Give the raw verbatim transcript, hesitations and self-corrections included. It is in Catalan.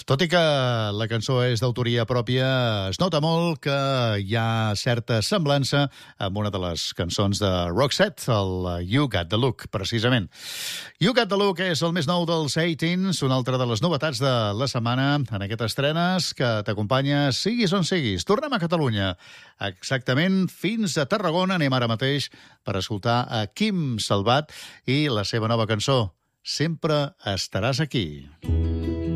Tot i que la cançó és d'autoria pròpia, es nota molt que hi ha certa semblança amb una de les cançons de Roxette, el You Got The Look, precisament. You Got The Look és el més nou dels Eighteens, una altra de les novetats de la setmana en aquestes estrenes que t'acompanya siguis on siguis. Tornem a Catalunya, exactament fins a Tarragona. Anem ara mateix per escoltar a Quim Salvat i la seva nova cançó, Sempre estaràs aquí.